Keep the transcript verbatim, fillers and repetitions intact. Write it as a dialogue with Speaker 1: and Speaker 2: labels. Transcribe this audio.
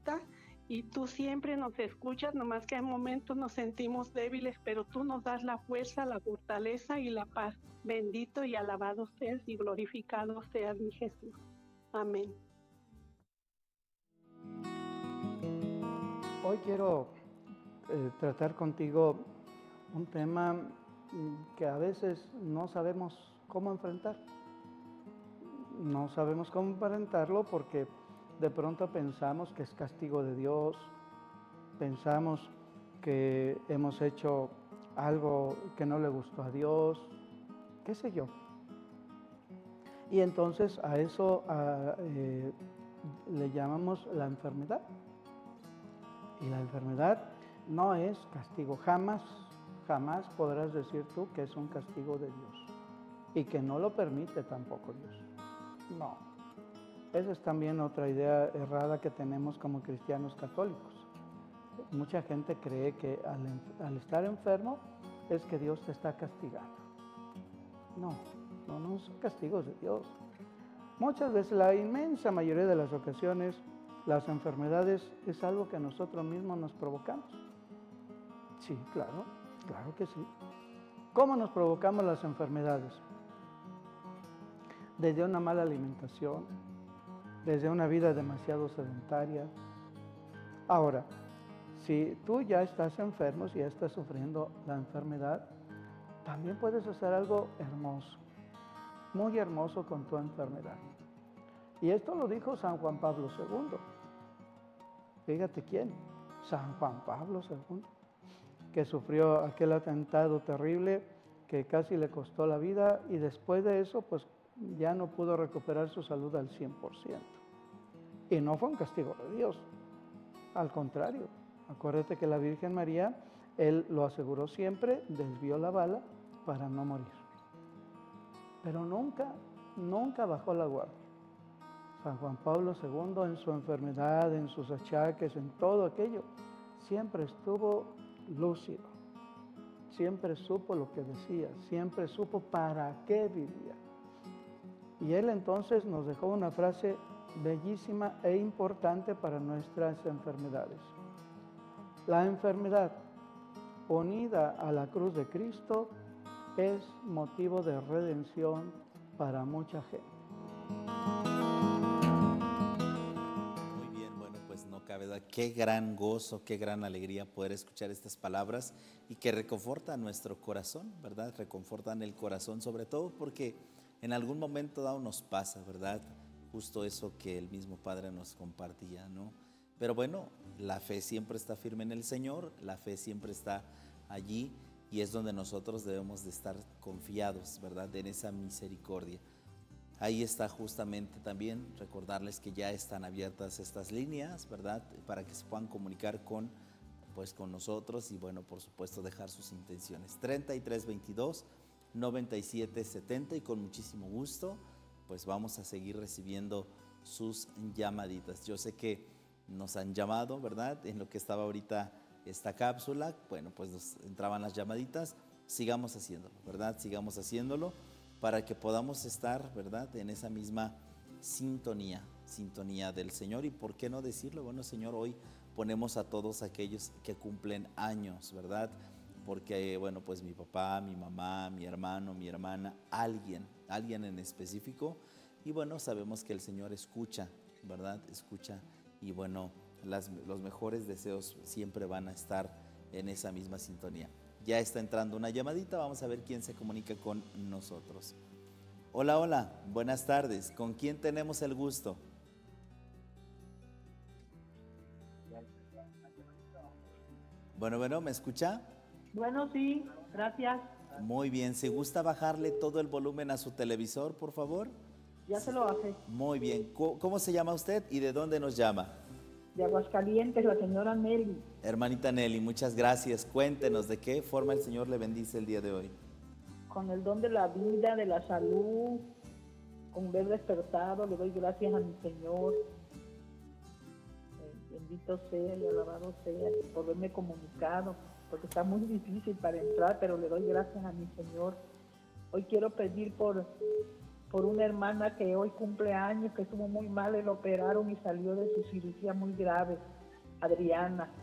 Speaker 1: necesita y tú siempre nos escuchas, nomás que en momentos nos sentimos débiles, pero tú nos das la fuerza, la fortaleza y la paz. Bendito y alabado seas y glorificado seas, mi Jesús. Amén.
Speaker 2: Hoy quiero eh, tratar contigo un tema que a veces no sabemos cómo enfrentar. No sabemos cómo enfrentarlo porque de pronto pensamos que es castigo de Dios, pensamos que hemos hecho algo que no le gustó a Dios, qué sé yo. Y entonces a eso a, eh, le llamamos la enfermedad. Y la enfermedad no es castigo, jamás, jamás podrás decir tú que es un castigo de Dios y que no lo permite tampoco Dios. No, esa es también otra idea errada que tenemos como cristianos católicos. Mucha gente cree que al, al estar enfermo es que Dios te está castigando. No, no, no son castigos de Dios. Muchas veces, la inmensa mayoría de las ocasiones, las enfermedades es algo que nosotros mismos nos provocamos. Sí, claro, claro que sí. ¿Cómo nos provocamos las enfermedades? Desde una mala alimentación, desde una vida demasiado sedentaria. Ahora, si tú ya estás enfermo, si ya estás sufriendo la enfermedad, también puedes hacer algo hermoso, muy hermoso con tu enfermedad. Y esto lo dijo San Juan Pablo segundo. Fíjate quién, San Juan Pablo segundo, que sufrió aquel atentado terrible que casi le costó la vida y después de eso pues ya no pudo recuperar su salud al cien por ciento. Y no fue un castigo de Dios, al contrario. Acuérdate que la Virgen María, él lo aseguró siempre, desvió la bala para no morir. Pero nunca, nunca bajó la guardia. San Juan Pablo segundo en su enfermedad, en sus achaques, en todo aquello, siempre estuvo lúcido, siempre supo lo que decía, siempre supo para qué vivía. Y él entonces nos dejó una frase bellísima e importante para nuestras enfermedades. La enfermedad unida a la cruz de Cristo es motivo de redención para mucha gente.
Speaker 3: Muy bien, bueno, pues no cabe duda, qué gran gozo, qué gran alegría poder escuchar estas palabras y que reconfortan nuestro corazón, ¿verdad? Reconfortan el corazón, sobre todo porque en algún momento dado nos pasa, ¿verdad? Justo eso que el mismo Padre nos compartía, ¿no? Pero bueno, la fe siempre está firme en el Señor, la fe siempre está allí y es donde nosotros debemos de estar confiados, ¿verdad? En esa misericordia. Ahí está justamente también recordarles que ya están abiertas estas líneas, ¿verdad? Para que se puedan comunicar con, pues, con nosotros y bueno, por supuesto dejar sus intenciones. treinta y tres veintidós noventa y siete setenta y con muchísimo gusto, pues vamos a seguir recibiendo sus llamaditas. Yo sé que nos han llamado, ¿verdad? En lo que estaba ahorita esta cápsula, bueno, pues nos entraban las llamaditas, sigamos haciéndolo, ¿verdad? Sigamos haciéndolo para que podamos estar, ¿verdad? En esa misma sintonía, sintonía del Señor. Y por qué no decirlo, bueno, Señor, hoy ponemos a todos aquellos que cumplen años, ¿verdad? Porque, bueno, pues mi papá, mi mamá, mi hermano, mi hermana, alguien, alguien en específico. Y bueno, sabemos que el Señor escucha, ¿verdad? Escucha y bueno, las, los mejores deseos siempre van a estar en esa misma sintonía. Ya está entrando una llamadita, vamos a ver quién se comunica con nosotros. Hola, hola, buenas tardes. ¿Con quién tenemos el gusto? Bueno, bueno, ¿me escucha?
Speaker 4: Bueno, sí, gracias.
Speaker 3: Muy bien, si gusta bajarle todo el volumen a su televisor, por favor.
Speaker 4: Ya se lo hace.
Speaker 3: Muy bien, ¿cómo se llama usted y de dónde nos llama?
Speaker 4: De Aguascalientes, la señora Nelly.
Speaker 3: Hermanita Nelly, muchas gracias. Cuéntenos de qué forma el Señor le bendice el día de hoy.
Speaker 4: Con el don de la vida, de la salud, con ver despertado, le doy gracias a mi Señor. Eh, bendito sea y alabado sea por haberme comunicado, porque está muy difícil para entrar, pero le doy gracias a mi Señor. Hoy quiero pedir por, por una hermana que hoy cumple años, que estuvo muy mal, le operaron y salió de su cirugía muy grave, Adriana.